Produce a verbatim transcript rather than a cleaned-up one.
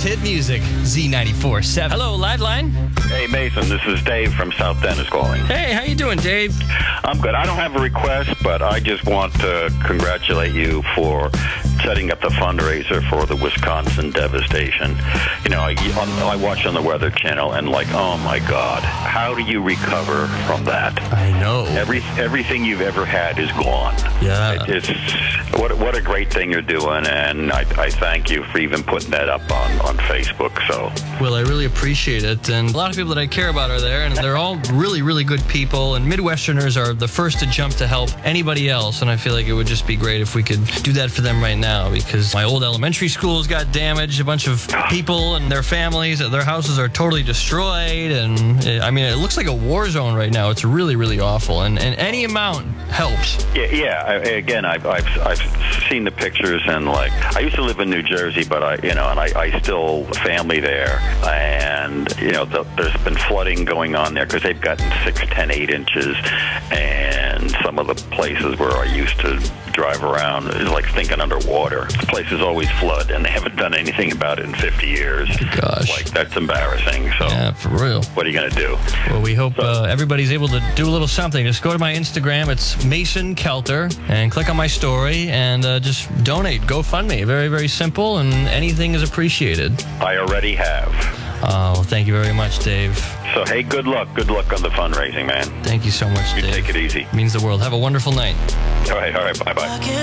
hit music, Z ninety-four point seven. Hello, Liveline. Hey, Mason, this is Dave from South Dennis calling. Hey, how you doing, Dave? I'm good. I don't have a request, but I just want to congratulate you for setting up the fundraiser for the Wisconsin devastation. You know, I, I watch on the Weather Channel, and like, oh my God, how do you recover from that? I know. Every everything you've ever had is gone. Yeah. It, it's what what a great thing you're doing, and I, I thank you for even putting that up on, on Facebook. So. Well, I really appreciate it, and a lot of people that I care about are there, and they're all really, really good people, and Midwesterners are the first to jump to help anybody else, and I feel like it would just be great if we could do that for them right now, because my old elementary schools got damaged, a bunch of people and their families, their houses are totally destroyed, and it, I mean, it looks like a war zone right now. It's really, really awful, and, and any amount helps. Yeah, yeah. I, again, I've, I've I've seen the pictures, and like, I used to live in New Jersey, but I, you know, and I, I still family there, and you know, the, there's been flooding going on there because they've gotten six, ten, eight inches, and some of the places where I used to drive around is like thinking underwater. The places always flood, and they haven't done anything about it in fifty years. Gosh. Like, that's embarrassing. So, yeah, for real. What are you going to do? Well, we hope So, uh, everybody's able to do a little something. Just go to my Instagram. It's Mason Kelter, and click on my story, and uh, just donate. GoFundMe. Very, very simple, and anything is appreciated. I already have. Oh, well, thank you very much, Dave. So, hey, good luck. Good luck on the fundraising, man. Thank you so much, You Dave. take it easy. Means the world. Have a wonderful night. All right, all right. Bye-bye.